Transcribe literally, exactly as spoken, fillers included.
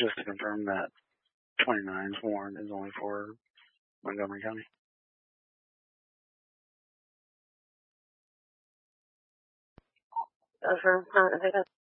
Just to confirm that twenty-nine's warrant is only for Montgomery County. Uh, sure. Uh, I think that's